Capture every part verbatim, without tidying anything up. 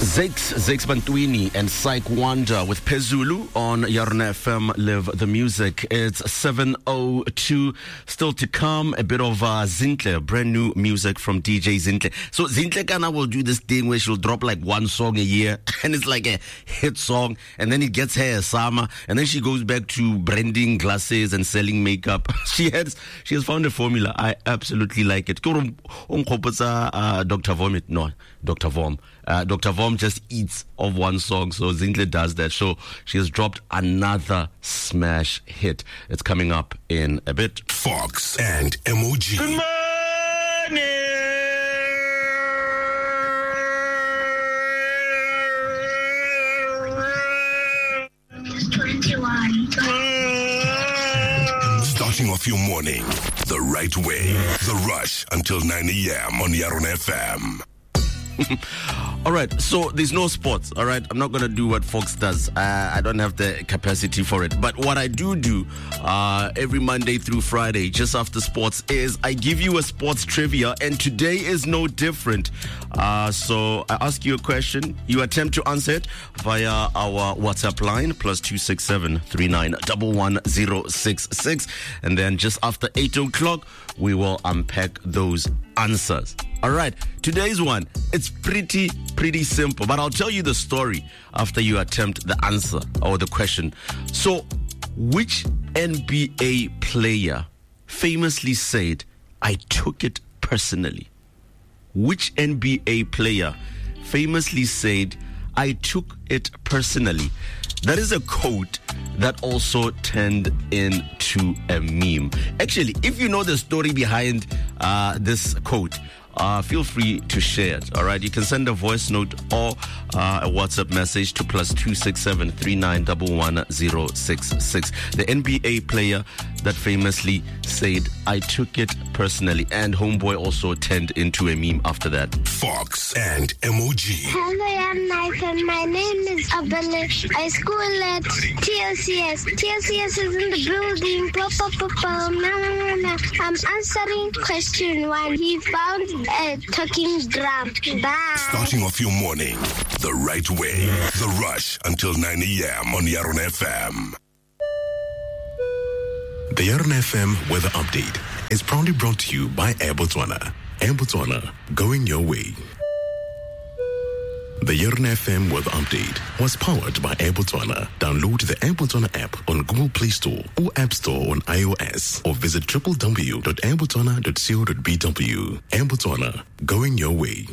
Zakes, Zakes Bantwini and Psych Wonder with Pezulu on Yarona F M, Live the Music. It's seven oh two. Still to come, a bit of uh, Zintle, brand new music from D J Zintle. So Zintle Kana will do this thing where she'll drop like one song a year and it's like a hit song, and then it gets her a summer, and then she goes back to branding glasses and selling makeup. She has she has found a formula. I absolutely like it. Uh, Doctor Vomit, no, Doctor Vom. Uh, Doctor Vom just eats of one song, so Zintle does that. So she has dropped another smash hit. It's coming up in a bit. Fox and M O G. Good morning. Starting off your morning the right way. The Rush until nine a.m. on Yarona F M. All right, so there's no sports, all right? I'm not going to do what Fox does. Uh, I don't have the capacity for it. But what I do do uh, every Monday through Friday, just after sports, is I give you a sports trivia, and today is no different. Uh, so I ask you a question. You attempt to answer it via our WhatsApp line, plus two six seven, three nine one one zero six six. And then just after eight o'clock, we will unpack those answers. All right, today's one, it's pretty, pretty simple, but I'll tell you the story after you attempt the answer or the question. So, which N B A player famously said, "I took it personally"? Which N B A player famously said, "I took it personally"? That is a quote that also turned into a meme. Actually, if you know the story behind uh, this quote, uh, feel free to share it. All right, you can send a voice note or uh, a WhatsApp message to plus two six seven three nine one one zero six six. The N B A player that famously said, "I took it personally," and Homeboy also turned into a meme after that. Fox and M O G. Hello, I'm Nathan. My name is Abele. I school at T L C S. T L C S is in the building. Pop, pop, pop, pop. No, no, no, no. I'm answering question one. He found a talking drum. Bye. Starting off your morning the right way. The Rush until nine a.m. on Yarona F M. The Yarona F M Weather Update is proudly brought to you by Air Botswana. Air Botswana, going your way. The Yarona F M Weather Update was powered by Air Botswana. Download the Air Botswana app on Google Play Store or App Store on iOS, or visit w w w dot air botswana dot co dot b w. Air Botswana, going your way.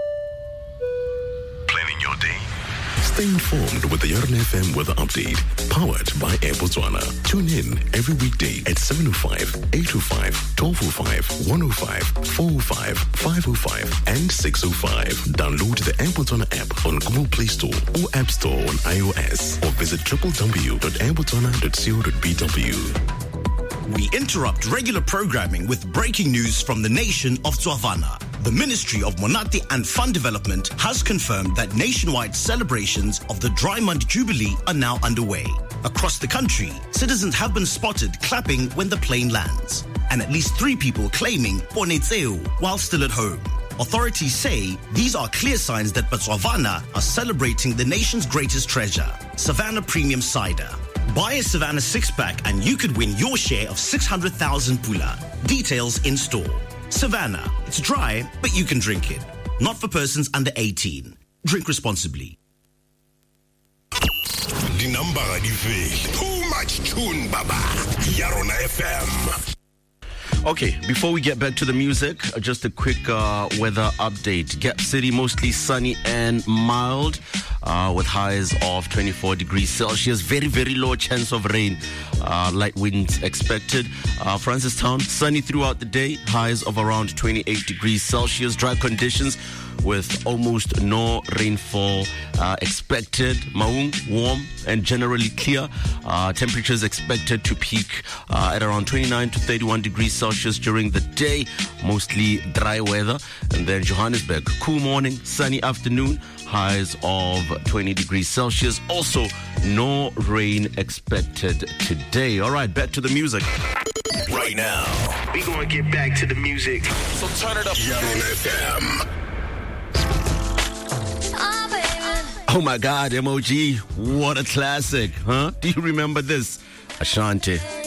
Planning your day? Stay informed with the Yarona F M Weather Update, powered by Air Botswana. Tune in every weekday at seven oh five, eight oh five, twelve oh five, one oh five, four oh five, five oh five, and six oh five. Download the Air Botswana app on Google Play Store or App Store on iOS, or visit w w w dot air botswana dot co dot b w. We interrupt regular programming with breaking news from the nation of Tswana. The Ministry of Monate and Fund Development has confirmed that nationwide celebrations of the Dry Month Jubilee are now underway. Across the country, citizens have been spotted clapping when the plane lands, and at least three people claiming Ponetseo while still at home. Authorities say these are clear signs that Botswana are celebrating the nation's greatest treasure, Savannah Premium Cider. Buy a Savannah six-pack and you could win your share of six hundred thousand pula. Details in store. Savannah, it's dry, but you can drink it. Not for persons under eighteen. Drink responsibly. The number Too much tune, Baba. Yarona F M. Okay, before we get back to the music, just a quick uh, weather update. Gap City, mostly sunny and mild, uh, with highs of twenty-four degrees Celsius. Very, very low chance of rain. Uh, light winds expected. Uh, Francistown, sunny throughout the day. Highs of around twenty-eight degrees Celsius. Dry conditions with almost no rainfall uh, expected. Maung, warm and generally clear. Uh, temperatures expected to peak uh, at around twenty-nine to thirty-one degrees Celsius during the day. Mostly dry weather. And then Johannesburg, cool morning, sunny afternoon. Highs of twenty degrees Celsius. Also, no rain expected today. All right, back to the music. Right now, we gonna get back to the music. So turn it up. Yarona F M. Oh, baby. Oh my God, M O G, what a classic, huh? Do you remember this? Ashanti.